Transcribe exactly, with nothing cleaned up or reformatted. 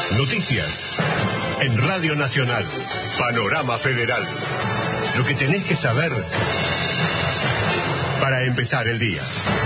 Noticias. En Radio Nacional. Panorama Federal. Lo que tenés que saber para empezar el día.